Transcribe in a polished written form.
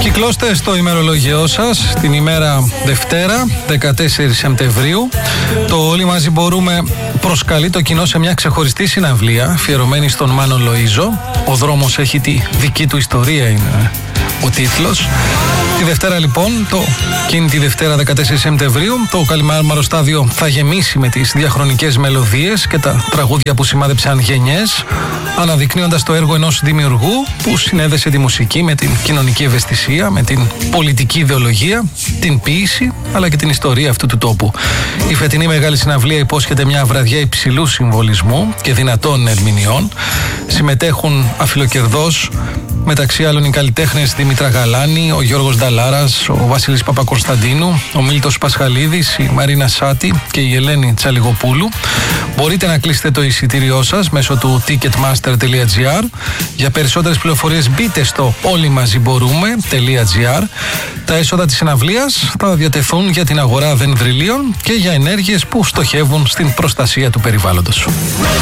Κυκλώστε στο ημερολόγιό σας την ημέρα Δευτέρα, 14 Σεπτεμβρίου. Το Όλοι Μαζί Μπορούμε προσκαλεί το κοινό σε μια ξεχωριστή συναυλία αφιερωμένη στον Μάνο Λοΐζο. Ο δρόμος έχει τη δική του ιστορία, είναι ο τίτλος. Τη Δευτέρα λοιπόν, εκείνη τη Δευτέρα 14 Σεπτεμβρίου, το Καλιμάρμαρο Στάδιο θα γεμίσει με τις διαχρονικές μελωδίες και τα τραγούδια που σημάδεψαν γενιές, αναδεικνύοντας το έργο ενός δημιουργού που συνέδεσε τη μουσική με την κοινωνική ευαισθησία, με την πολιτική ιδεολογία, την ποίηση αλλά και την ιστορία αυτού του τόπου. Η φετινή μεγάλη συναυλία υπόσχεται μια βραδιά υψηλού συμβολισμού και δυνατών ερμηνειών. Συμμετέχουν αφιλοκερδώς μεταξύ άλλων οι καλλιτέχνες Δήμητρα Γαλάνη, ο Γιώργος Νταλάρας, ο Βασίλης Παπακωνσταντίνου, ο Μίλτος Πασχαλίδης, η Μαρίνα Σάτη και η Ελένη Τσαλιγοπούλου. Μπορείτε να κλείσετε το εισιτήριό σας μέσω του ticketmaster.gr. Για περισσότερες πληροφορίες μπείτε στο όλοιμαζιμπορούμε.gr. Τα έσοδα της συναυλίας θα διατεθούν για την αγορά δενδριλίων και για ενέργειες που στοχεύουν στην προστασία του περιβάλλοντος.